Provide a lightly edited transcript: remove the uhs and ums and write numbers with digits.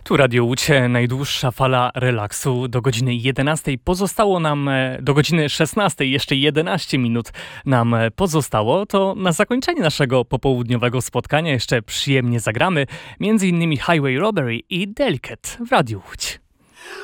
Tu Radio Łódź, najdłuższa fala relaksu. Do godziny 11 pozostało nam, do godziny 16 jeszcze 11 minut nam pozostało. To na zakończenie naszego popołudniowego spotkania jeszcze przyjemnie zagramy, m.in. Highway Robbery i Delicate w Radiu Łódź.